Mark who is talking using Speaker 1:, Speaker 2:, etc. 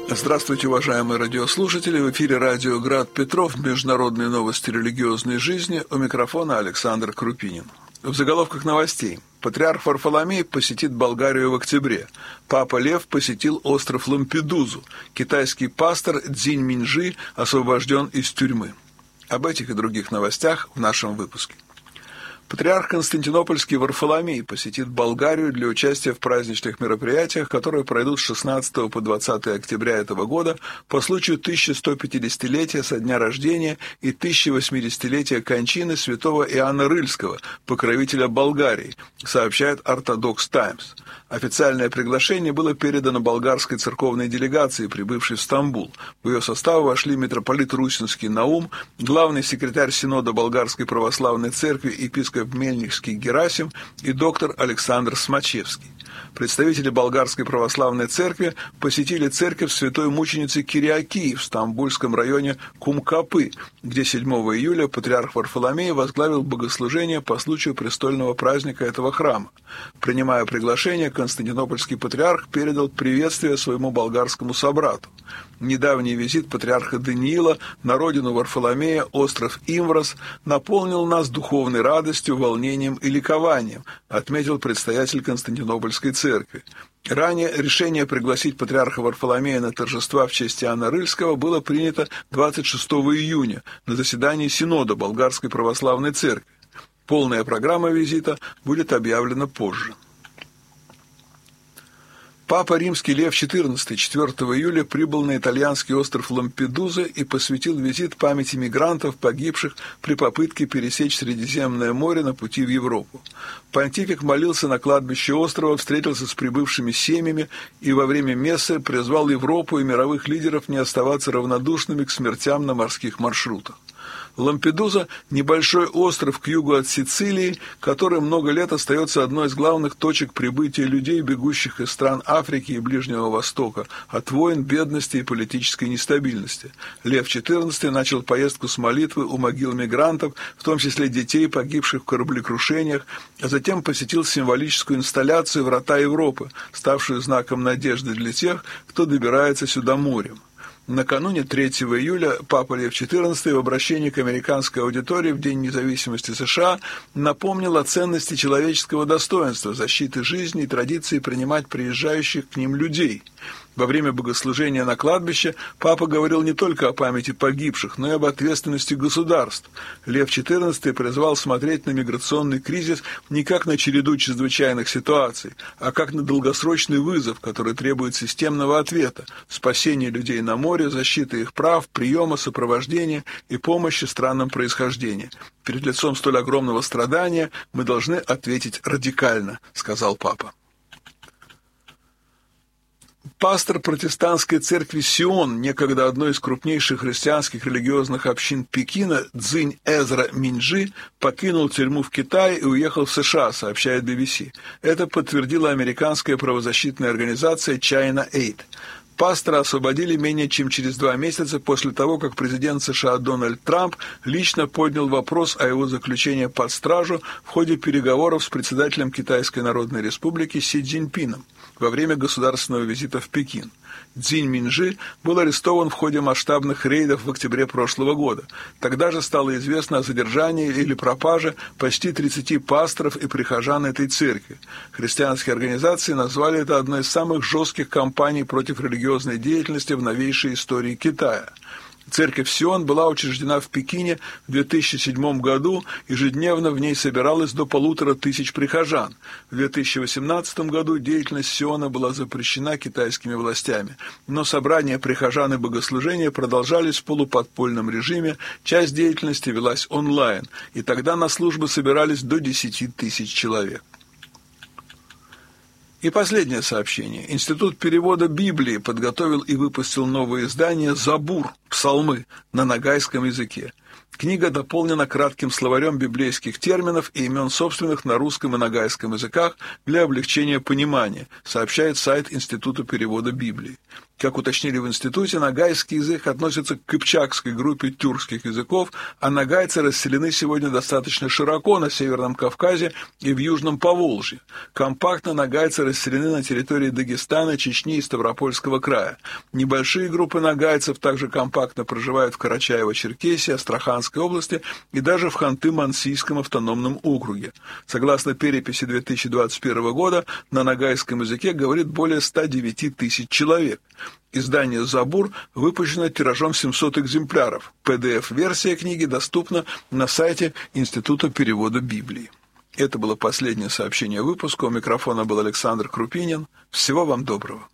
Speaker 1: Здравствуйте, уважаемые радиослушатели! В эфире радио «Град Петров», международные новости религиозной жизни. У микрофона Александр Крупинин. В заголовках новостей. Патриарх Варфоломей посетит Болгарию в октябре. Папа Лев посетил остров Лампедузу. Китайский пастор Цзинь Миньжи освобожден из тюрьмы. Об этих и других новостях в нашем выпуске. Патриарх Константинопольский Варфоломей посетит Болгарию для участия в праздничных мероприятиях, которые пройдут с 16 по 20 октября этого года по случаю 1150-летия со дня рождения и 1080-летия кончины святого Иоанна Рыльского, покровителя Болгарии, сообщает Orthodox Times. Официальное приглашение было передано болгарской церковной делегации, прибывшей в Стамбул. В ее состав вошли митрополит Русинский Наум, главный секретарь Синода Болгарской православной церкви епископ Мельникский Герасим и доктор Александр Смачевский. Представители Болгарской православной церкви посетили церковь святой мученицы Кириакии в стамбульском районе Кумкапы, где 7 июля патриарх Варфоломей возглавил богослужение по случаю престольного праздника этого храма. Принимая приглашение, константинопольский патриарх передал приветствие своему болгарскому собрату. Недавний визит патриарха Даниила на родину Варфоломея, остров Имврос, наполнил нас духовной радостью, волнением и ликованием, отметил предстоятель Константинопольской церкви. Ранее решение пригласить патриарха Варфоломея на торжества в честь Иоанна Рыльского было принято 26 июня на заседании Синода Болгарской православной церкви. Полная программа визита будет объявлена позже. Папа Римский Лев XIV 4 июля прибыл на итальянский остров Лампедуза и посвятил визит памяти мигрантов, погибших при попытке пересечь Средиземное море на пути в Европу. Понтифик молился на кладбище острова, встретился с прибывшими семьями и во время мессы призвал Европу и мировых лидеров не оставаться равнодушными к смертям на морских маршрутах. Лампедуза – небольшой остров к югу от Сицилии, который много лет остается одной из главных точек прибытия людей, бегущих из стран Африки и Ближнего Востока, от войн, бедности и политической нестабильности. Лев XIV начал поездку с молитвы у могил мигрантов, в том числе детей, погибших в кораблекрушениях, а затем посетил символическую инсталляцию «Врата Европы», ставшую знаком надежды для тех, кто добирается сюда морем. Накануне 3 июля Папа Лев XIV в обращении к американской аудитории в День независимости США напомнил о ценности человеческого достоинства, защиты жизни и традиции принимать приезжающих к ним людей. Во время богослужения на кладбище Папа говорил не только о памяти погибших, но и об ответственности государств. Лев XIV призвал смотреть на миграционный кризис не как на череду чрезвычайных ситуаций, а как на долгосрочный вызов, который требует системного ответа, спасения людей на море, защиты их прав, приема, сопровождения и помощи странам происхождения. Перед лицом столь огромного страдания мы должны ответить радикально, сказал Папа. Пастор протестантской церкви Сион, некогда одной из крупнейших христианских религиозных общин Пекина, Цзинь Эзра Миньжи, покинул тюрьму в Китае и уехал в США, сообщает BBC. Это подтвердила американская правозащитная организация China Aid. Пастора освободили менее чем через 2 месяца после того, как президент США Дональд Трамп лично поднял вопрос о его заключении под стражу в ходе переговоров с председателем Китайской Народной Республики Си Цзиньпином во время государственного визита в Пекин. Цзинь Миньжи был арестован в ходе масштабных рейдов в октябре прошлого года. Тогда же стало известно о задержании или пропаже почти 30 пасторов и прихожан этой церкви. Христианские организации назвали это одной из самых жестких кампаний против религиозной деятельности в новейшей истории Китая. Церковь Сион была учреждена в Пекине в 2007 году, ежедневно в ней собиралось до 1500 прихожан. В 2018 году деятельность Сиона была запрещена китайскими властями, но собрания прихожан и богослужения продолжались в полуподпольном режиме, часть деятельности велась онлайн, и тогда на службы собирались до 10 тысяч человек. И последнее сообщение. Институт перевода Библии подготовил и выпустил новое издание «Забур», «Псалмы» на ногайском языке. Книга дополнена кратким словарем библейских терминов и имен собственных на русском и ногайском языках для облегчения понимания, сообщает сайт Института перевода Библии. Как уточнили в институте, ногайский язык относится к кыпчакской группе тюркских языков, а ногайцы расселены сегодня достаточно широко на Северном Кавказе и в Южном Поволжье. Компактно ногайцы расселены на территории Дагестана, Чечни и Ставропольского края. Небольшие группы ногайцев также компактно проживают в Карачаево-Черкесии, Астраханской области и даже в Ханты-Мансийском автономном округе. Согласно переписи 2021 года, на ногайском языке говорит более 109 тысяч человек. Издание «Забур» выпущено тиражом 700 экземпляров. PDF-версия книги доступна на сайте Института перевода Библии. Это было последнее сообщение выпуска. У микрофона был Александр Крупинин. Всего вам доброго.